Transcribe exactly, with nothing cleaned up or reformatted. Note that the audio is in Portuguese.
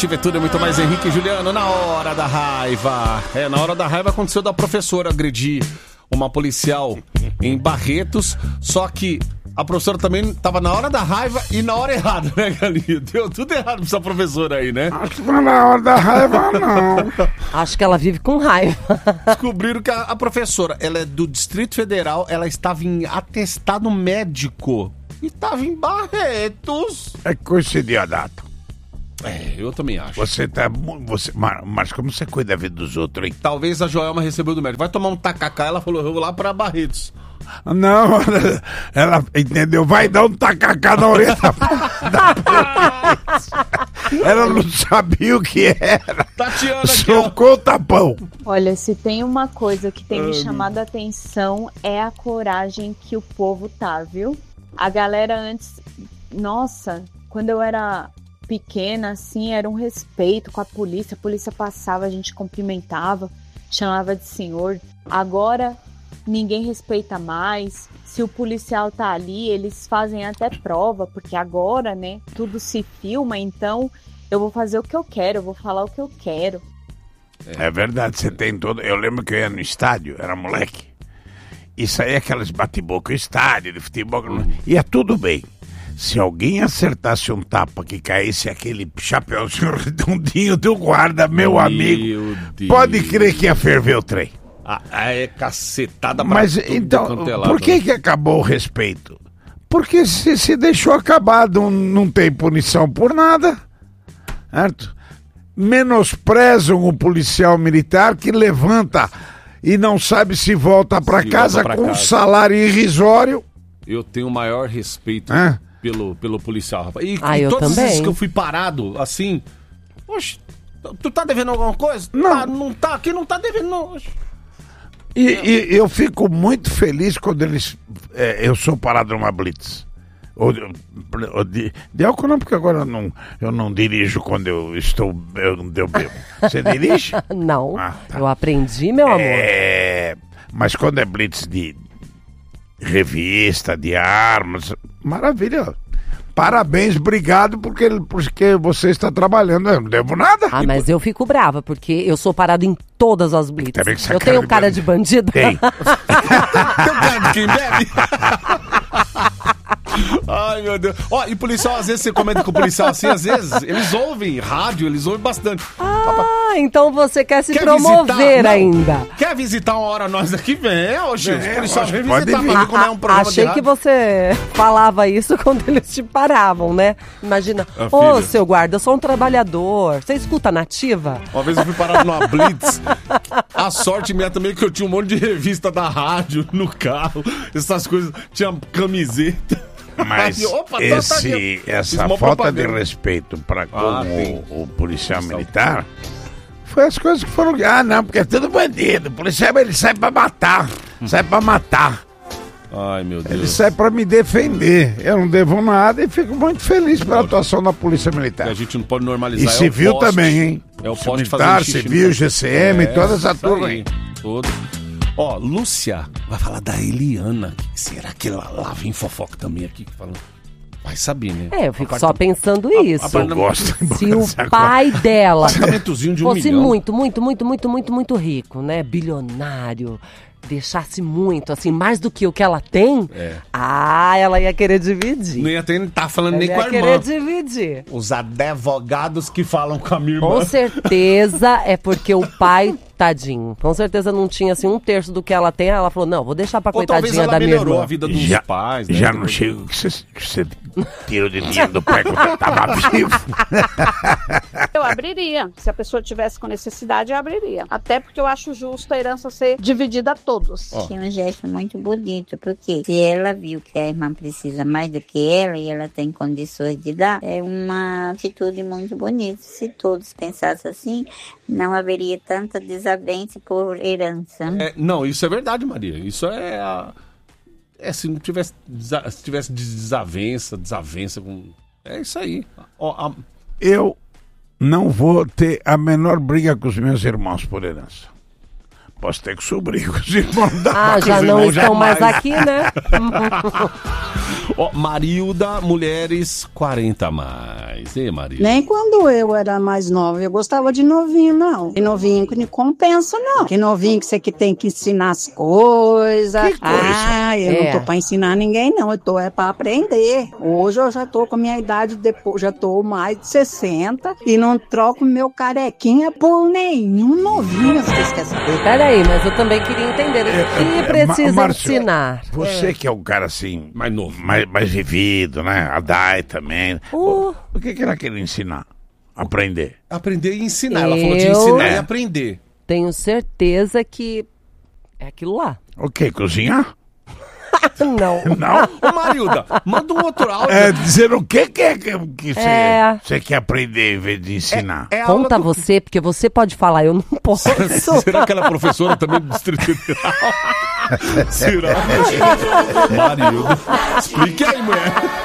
Ativa é tudo, é muito mais Henrique e Juliano na hora da raiva. É, na hora da raiva aconteceu da professora agredir uma policial em Barretos, só que a professora também tava na hora da raiva e na hora errada, né, Galinha? Deu tudo errado pra essa professora aí, né? Acho que não é na hora da raiva, não. Acho que ela vive com raiva. Descobriram que a, a professora, ela é do Distrito Federal, ela estava em atestado médico e estava em Barretos. É coisa de idiota. É, eu também acho. Você tá... Você, mas como você cuida da vida dos outros, hein? Talvez a Joelma recebeu do médico. Vai tomar um tacacá, ela falou, eu vou lá pra Barretos. Não, ela, entendeu? Vai dar um tacacá na orelha da... Ela não sabia o que era. Tatiana, socou o tapão. Olha, se tem uma coisa que tem me chamado a atenção é a coragem que o povo tá, viu? A galera antes... Nossa, quando eu era... pequena, assim, era um respeito com a polícia, a polícia passava, a gente cumprimentava, chamava de senhor. Agora, ninguém respeita mais. Se o policial tá ali, eles fazem até prova, porque agora, né, tudo se filma, então eu vou fazer o que eu quero, eu vou falar o que eu quero. É verdade, você tem todo... Eu lembro que eu ia no estádio, era moleque, e saía aquelas bate-boca, estádio de futebol, ia tudo bem. Se alguém acertasse um tapa que caísse aquele chapéuzinho redondinho do guarda, meu, meu amigo, Deus. Pode crer que ia ferver o trem. Ah, é cacetada pra Mas tudo então, cantelado, por que né? que acabou o respeito? Porque se, se deixou acabar, não, não tem punição por nada, certo? Menosprezam o policial militar que levanta e não sabe se volta pra se casa volta pra com casa. um salário irrisório. Eu tenho o maior respeito Hã? pelo, pelo policial, rapaz. E, ah, e eu todas as também. vezes que eu fui parado, assim... Oxe, tu tá devendo alguma coisa? Não. Tá, não tá, aqui não tá devendo, não. E, e eu fico muito feliz quando eles... É, eu sou parado numa blitz. Ou, ou de, de álcool não, porque agora eu não, eu não dirijo quando eu estou... Eu, eu bebo. Você dirige? Não, Ah, tá. eu aprendi, meu amor. É, mas quando é blitz de revista, de armas... Maravilha. Parabéns, obrigado, porque, porque você está trabalhando. Eu não devo nada. Ah, mas eu fico brava, porque eu sou parado em todas as blitz. Tá vendo que essa Eu cara tenho de cara bandido? de bandido? Tem. Tem cara de quem bebe? Ai, meu Deus. Ó, e policial, às vezes você comenta com o policial assim, às vezes eles ouvem rádio, eles ouvem bastante. Ah, então você quer se Quer promover visitar? Não. ainda. Quer visitar uma hora nós daqui? Vem, hoje. Vem, Os policiais hoje vem pode visitar vir. pra ver como é um programa Achei de que rádio. você falava isso quando eles te paravam, né? Imagina, Ah, ô, filha. seu guarda, eu sou um trabalhador. Você escuta a Nativa? Uma vez eu fui parado numa blitz. A sorte minha também é que eu tinha um monte de revista da rádio no carro. Essas coisas. Tinha camiseta. Mas Aí, opa, tá, esse, tá aqui. essa Fiz uma falta de propaganda. respeito para com Ah, tem. o, o policial militar foi as coisas que foram... Ah, não, porque é tudo bandido. O policial, ele sai para matar. Sai para matar. Ai, meu Deus. Ele sai para me defender. Eu não devo nada e fico muito feliz pela atuação da Polícia Militar. A gente não pode normalizar. E é o civil poste. também, hein? É o Polícia poste Militar, fazendo xixi no civil, campo. G C M, É, toda essa isso turma aí. aí. Todo. Ó, Lúcia vai falar da Eliana. Será que ela lá vem fofoca também aqui? Falando? Vai saber, né? É, eu fico A só parte- pensando a- isso. a parte da- Eu gosto. Se o pai dela Apartamentozinho de um fosse milhão. muito, muito, muito, muito, muito, muito rico, né? Bilionário, deixasse muito, assim, mais do que o que ela tem, É. ah, ela ia querer dividir. Não ia ter, tá falando nem Ela com a ia irmã. querer dividir. Os advogados que falam com a minha irmã. Com certeza é porque o pai, tadinho, com certeza não tinha, assim, um terço do que ela tem. Ela falou, não, vou deixar pra Ou talvez coitadinha ela da minha melhorou irmã. a vida dos Já, pais, né? já não chego que você, que você tirou de dinheiro do pai quando eu tava vivo. Eu abriria. Se a pessoa tivesse com necessidade, eu abriria. Até porque eu acho justo a herança ser dividida a todos. Ó. Achei um gesto muito bonito, porque se ela viu que a irmã precisa mais do que ela e ela tem condições de dar, é uma atitude muito bonita. Se todos pensassem assim, não haveria tanta desavença por herança. É, não, isso é verdade, Maria. Isso é a... É, se não tivesse, desa- se tivesse desavença, desavença com... É isso aí. Ó, a- Eu não vou ter a menor briga com os meus irmãos por herança. Posso ter que sobrinho com os irmãos da Ah, com já os não irmãos estão mais jamais. aqui, né? Ó, Marilda, mulheres quarenta a mais. E Marilda? Nem quando eu era mais nova, eu gostava de novinho, não. E novinho que não compensa, não. Que novinho que você que tem que ensinar as coisas. Que coisa? Ah, eu É. não tô pra ensinar ninguém, não. Eu tô é pra aprender. Hoje eu já tô com a minha idade, depois, já tô mais de sessenta e não troco meu carequinha por nenhum novinho, vocês querem saber? Peraí, mas eu também queria entender o É, que é, precisa Ma- Márcio, ensinar. Você que é um cara assim, Mais novo. mais, mais vivido, né? A Dai também. Uh. O que, que ela quer ensinar? Aprender. Aprender e ensinar. Ela falou de Eu- ensinar É. e aprender. Tenho certeza que é aquilo lá. O quê? Cozinhar? Não. Não? Ô, Marilda, manda um outro áudio. É dizer o que que é que que você É. você quer aprender em vez de ensinar. É a aula Conta do- você, porque você pode falar, eu não posso. Será que ela é professora também do Distrito Federal? Será? Marilda, explique aí, mulher.